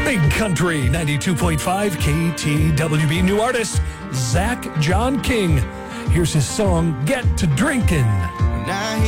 Big Country 92.5 KTWB. New artist, Zach John King. Here's his song, Get to Drinkin'. Now